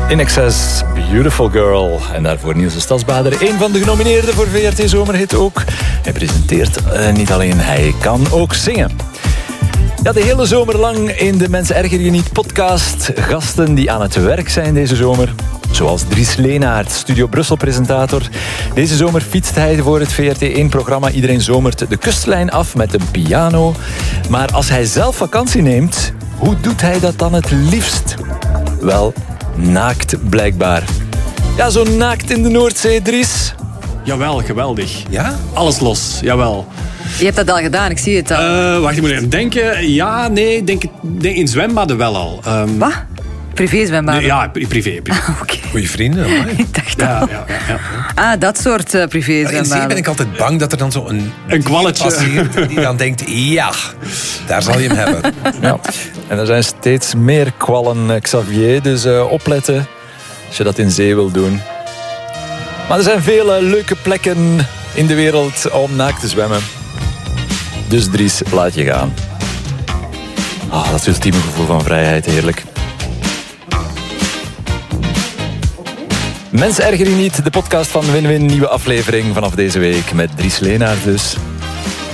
INXS, Beautiful Girl. En daarvoor Niels de Stadsbader, een van de genomineerden voor VRT Zomerhit ook. Hij presenteert niet alleen, hij kan ook zingen. Ja, de hele zomer lang in de Mensen Erger Je Niet podcast. Gasten die aan het werk zijn deze zomer. Zoals Dries Leenaert, Studio Brussel-presentator. Deze zomer fietst hij voor het VRT1-programma Iedereen Zomert de kustlijn af met een piano. Maar als hij zelf vakantie neemt, hoe doet hij dat dan het liefst? Wel, naakt blijkbaar. Ja, zo naakt in de Noordzee, Dries. Jawel, geweldig. Ja? Alles los, jawel. Je hebt dat al gedaan, ik zie het al. Wacht, ik moet even denken. Ja, nee, denk in zwembaden wel al. Wat? Privé-zwembaden? Ja, privé. Oké. Goeie vrienden. Amai. Ik dacht dat. Ja. Dat soort In zee privé-zwembaden. ben ik altijd bang dat er dan zo een kwalletje passeert die dan denkt, ja, daar zal je hem hebben. Ja. En er zijn steeds meer kwallen, Xavier. Dus opletten als je dat in zee wil doen. Maar er zijn vele leuke plekken in de wereld om naakt te zwemmen. Dus Dries, laat je gaan. Dat is het ultieme gevoel van vrijheid, heerlijk. Mensen Erger Je Niet, de podcast van Win-Win. Nieuwe aflevering vanaf deze week met Dries Leenaert dus.